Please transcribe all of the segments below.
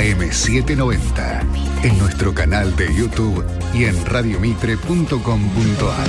AM790, en nuestro canal de YouTube y en radiomitre.com.ar.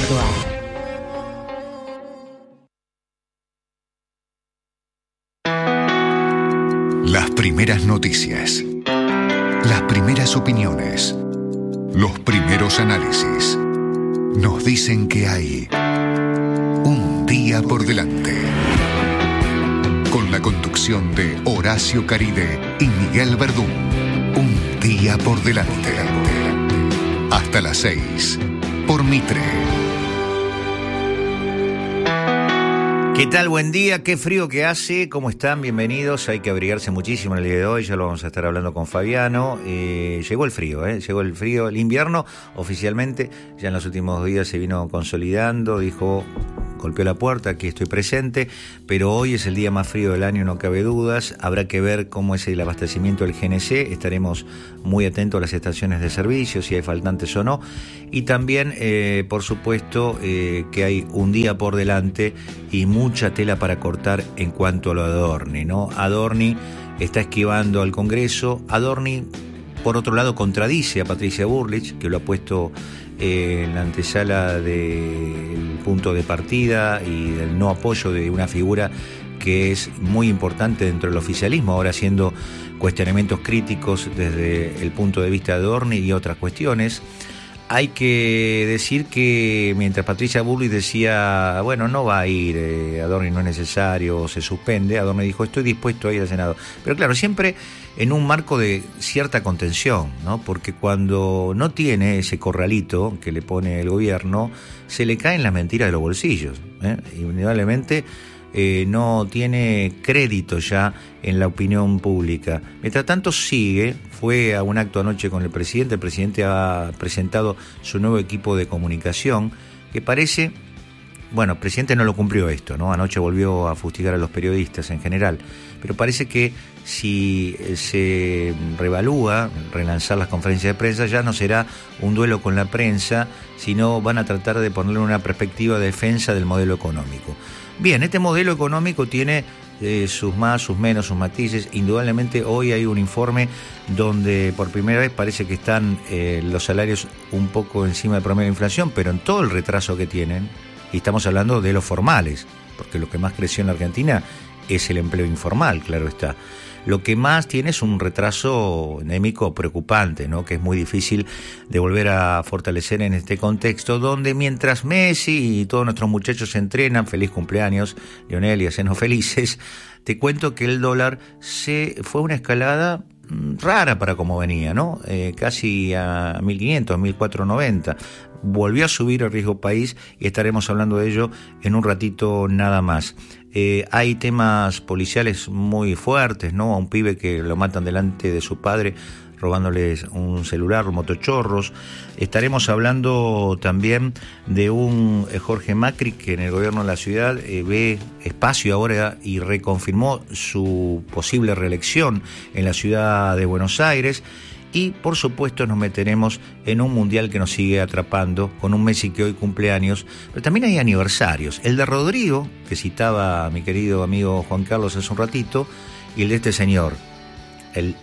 Las primeras noticias, las primeras opiniones, los primeros análisis nos dicen que hay un día por delante. Con la conducción de Horacio Caride y Miguel Verdún. Un día por delante. Hasta las 6 por Mitre. ¿Qué tal? Buen día, qué frío que hace, ¿cómo están? Bienvenidos, hay que abrigarse muchísimo en el día de hoy, ya lo vamos a estar hablando con Fabiano. Llegó el frío, el invierno oficialmente, ya en los últimos días se vino consolidando, golpeó la puerta, aquí estoy presente, pero hoy es el día más frío del año, no cabe dudas. Habrá que ver cómo es el abastecimiento del GNC, estaremos muy atentos a las estaciones de servicio, si hay faltantes o no, y también, por supuesto, que hay un día por delante y mucha tela para cortar en cuanto a lo de Adorni, ¿no? Adorni está esquivando al Congreso. Adorni, por otro lado, contradice a Patricia Bullrich, que lo ha puesto en la antesala del punto de partida y del no apoyo de una figura que es muy importante dentro del oficialismo, ahora haciendo cuestionamientos críticos desde el punto de vista de Adorni y otras cuestiones. Hay que decir que mientras Patricia Bullrich decía, bueno, no va a ir, Adorni no es necesario, se suspende, Adorni dijo, estoy dispuesto a ir al Senado. Pero claro, siempre en un marco de cierta contención, ¿no? Porque cuando no tiene ese corralito que le pone el gobierno, se le caen las mentiras de los bolsillos, indudablemente. No tiene crédito ya en la opinión pública. Mientras tanto fue a un acto anoche con el presidente ha presentado su nuevo equipo de comunicación, que parece, bueno, el presidente no lo cumplió esto, ¿no? Anoche volvió a fustigar a los periodistas en general, pero parece que si se relanzar las conferencias de prensa, ya no será un duelo con la prensa, sino van a tratar de ponerle una perspectiva de defensa del modelo económico. Bien, este modelo económico tiene sus más, sus menos, sus matices. Indudablemente hoy hay un informe donde por primera vez parece que están los salarios un poco encima del promedio de inflación, pero en todo el retraso que tienen, y estamos hablando de los formales, porque lo que más creció en la Argentina es el empleo informal, claro está. Lo que más tiene es un retraso endémico preocupante, ¿no? Que es muy difícil de volver a fortalecer en este contexto, donde mientras Messi y todos nuestros muchachos se entrenan, feliz cumpleaños, Lionel, y hacenos felices, te cuento que el dólar fue una escalada rara para como venía, ¿no? Casi a 1.500, 1.490. Volvió a subir el riesgo país y estaremos hablando de ello en un ratito nada más. Hay temas policiales muy fuertes, ¿no? A un pibe que lo matan delante de su padre robándoles un celular, motochorros. Estaremos hablando también de un Jorge Macri que en el gobierno de la ciudad ve espacio ahora y reconfirmó su posible reelección en la ciudad de Buenos Aires. Y por supuesto nos meteremos en un mundial que nos sigue atrapando, con un Messi que hoy cumple años, pero también hay aniversarios. El de Rodrigo, que citaba a mi querido amigo Juan Carlos hace un ratito, y el de este señor, el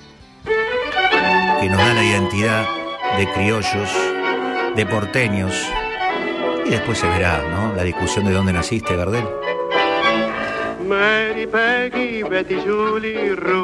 que nos da la identidad de criollos, de porteños, y después se verá, ¿no? La discusión de dónde naciste, Gardel. Mary, Peggy, Betty, Julie,